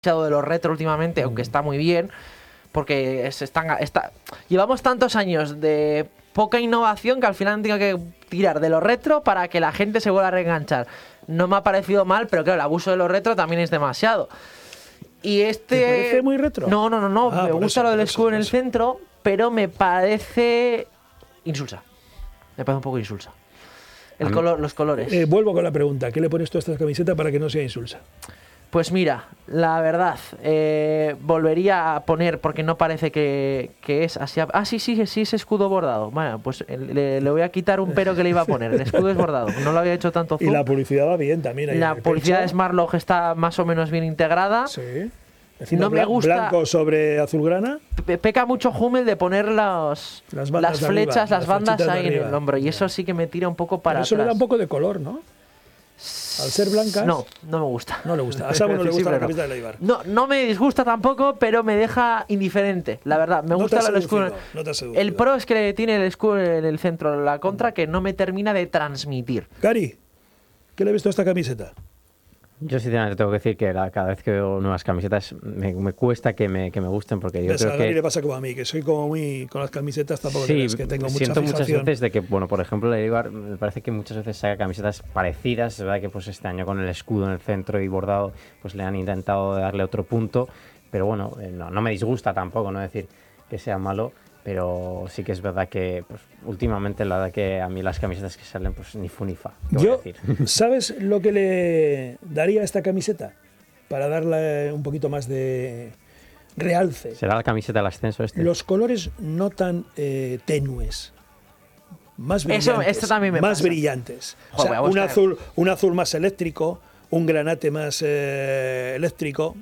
de los retro últimamente, aunque está muy bien, porque llevamos tantos años de poca innovación que al final han tenido que tirar de lo retro para que la gente se vuelva a reenganchar. No me ha parecido mal, pero claro, el abuso de lo retro también es demasiado. Y ¿Te parece muy retro? No. Me gusta lo del escudo en el centro, pero me parece insulsa. Me parece un poco insulsa. Los colores. Vuelvo con la pregunta. ¿Qué le pones tú a esta camiseta para que no sea insulsa? Pues mira, la verdad, volvería a poner, porque no parece que es así. Ah, sí, es escudo bordado. Bueno, pues le voy a quitar un pero que le iba a poner. El escudo es bordado, no lo había hecho tanto zoom. Y la publicidad va bien también. La publicidad de Smartlock está más o menos bien integrada. Sí. Encima No me gusta. Blanco sobre azulgrana. Peca mucho Hummel de poner las flechas, las bandas ahí en el hombro. Y eso sí que me tira un poco para eso atrás. Le da un poco de color, ¿no? Al ser blancas. No me gusta. No le gusta. A Samu no le gusta la camiseta de Eibar. No me disgusta tampoco, pero me deja indiferente. La verdad, me gusta el escudo. No te ha seducido. El pro es que tiene el escudo en el centro, la contra que no me termina de transmitir. Gary, ¿qué le ves tú a esta camiseta? Yo sinceramente tengo que decir que cada vez que veo nuevas camisetas me cuesta que me gusten, porque yo creo a Gary le pasa como a mí, que soy como muy con las camisetas tampoco sí, que tengo mucha siento fijación. Muchas veces de que, bueno, por ejemplo, el Eibar me parece que muchas veces saca camisetas parecidas. Es verdad que pues este año con el escudo en el centro y bordado pues le han intentado darle otro punto, pero bueno, no me disgusta tampoco, no decir que sea malo. Pero sí que es verdad que pues, últimamente la verdad que a mí las camisetas que salen pues ni fu ni fa. ¿Sabes lo que le daría a esta camiseta? Para darle un poquito más de realce. ¿Será la camiseta del ascenso este? Los colores no tan tenues. Más brillantes. Esto también me pasa. Brillantes. Joder, o sea, un azul más eléctrico, un granate más eléctrico,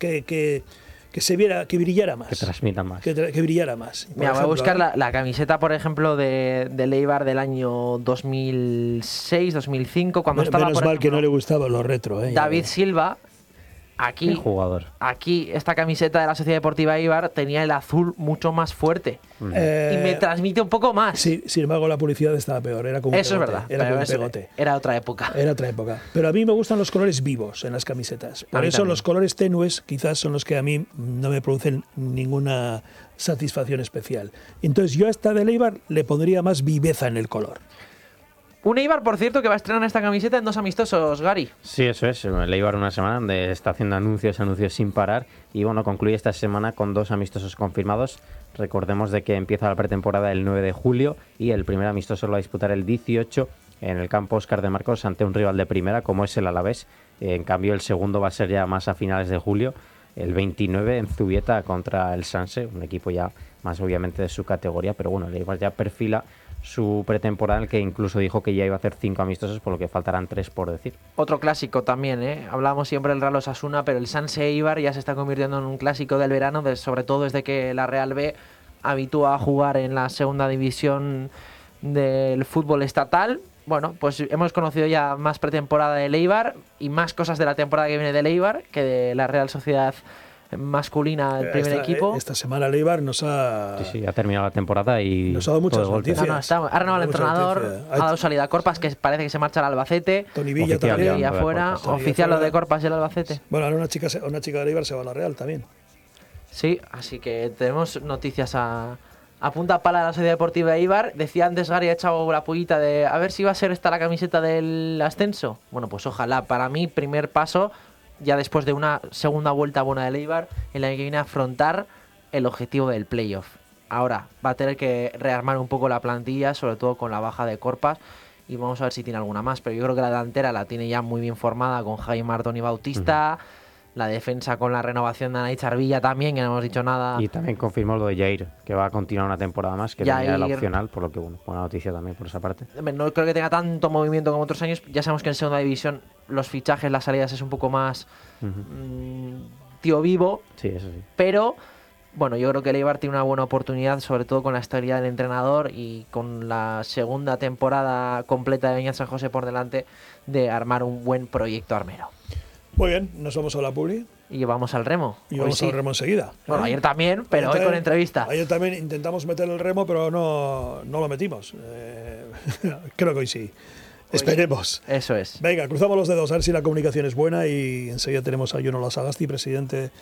que brillara más. Que transmita más. Que brillara más. Mira, voy a buscar la camiseta, por ejemplo, de Eibar del año 2006, 2005, cuando estaba, menos por mal ejemplo, que no le gustaba lo retro. David Silva. Qué jugador. Aquí, esta camiseta de la Sociedad Deportiva Eibar tenía el azul mucho más fuerte. Y me transmite un poco más. Sí, sin embargo, la publicidad estaba peor. Era como eso pegote, es verdad. Era como un pegote. Era otra época. Era otra época. Pero a mí me gustan los colores vivos en las camisetas. Por eso los colores tenues quizás son los que a mí no me producen ninguna satisfacción especial. Entonces yo a esta del Eibar le pondría más viveza en el color. Un Eibar, por cierto, que va a estrenar esta camiseta en 2 amistosos, Gary. Sí, eso es. El Eibar una semana donde está haciendo anuncios sin parar. Y bueno, concluye esta semana con 2 amistosos confirmados. Recordemos de que empieza la pretemporada el 9 de julio y el primer amistoso lo va a disputar el 18 en el campo Óscar de Marcos ante un rival de primera como es el Alavés. En cambio, el segundo va a ser ya más a finales de julio, el 29 en Zubieta contra el Sanse, un equipo ya más obviamente de su categoría. Pero bueno, el Eibar ya perfila su pretemporada, en el que incluso dijo que ya iba a hacer 5 amistosos, por lo que faltarán 3 por decir. Otro clásico también, ¿eh? Hablamos siempre del Real Osasuna, pero el Sanse Eibar ya se está convirtiendo en un clásico del verano, sobre todo desde que la Real B habitúa a jugar en la segunda división del fútbol estatal. Bueno, pues hemos conocido ya más pretemporada del Eibar y más cosas de la temporada que viene del Eibar que de la Real Sociedad masculina del primer equipo. Esta semana el Eibar nos ha... Sí, ha terminado la temporada y nos ha dado muchas noticias. Ha renovado el entrenador, ha dado salida a Corpas, que parece que se marcha al Albacete. Tony Villa también. Y afuera, oficial lo de Corpas y el Albacete. Bueno, ahora una chica del Eibar se va a la Real también. Sí, así que tenemos noticias a punta pala de la Sociedad Deportiva Eibar. Decía antes Gary, ha echado la pullita de a ver si va a ser esta la camiseta del ascenso. Bueno, pues ojalá. Para mí, primer paso, ya después de una segunda vuelta buena del Eibar, en la que viene a afrontar el objetivo del playoff. Ahora va a tener que rearmar un poco la plantilla, sobre todo con la baja de Corpas, y vamos a ver si tiene alguna más. Pero yo creo que la delantera la tiene ya muy bien formada con Jaime Martón y Bautista. La defensa con la renovación de Anaí Charvilla también, que no hemos dicho nada. Y también confirmó lo de Jair, que va a continuar una temporada más, que tenía la opcional, por lo que bueno, buena noticia también por esa parte. No creo que tenga tanto movimiento como otros años. Ya sabemos que en segunda división los fichajes, las salidas es un poco más tío vivo. Sí, eso sí. Pero bueno, yo creo que el Eibar tiene una buena oportunidad, sobre todo con la estabilidad del entrenador y con la segunda temporada completa de Beñat San José por delante, de armar un buen proyecto armero. Muy bien, nos vamos a la publi. Y vamos al remo. Y vamos al remo enseguida. Bueno, ayer también, pero hoy con entrevista. Ayer también intentamos meter el remo, pero no lo metimos. Creo que hoy sí. Esperemos. Eso es. Venga, cruzamos los dedos a ver si la comunicación es buena y enseguida tenemos a Jono Lasagasti, presidente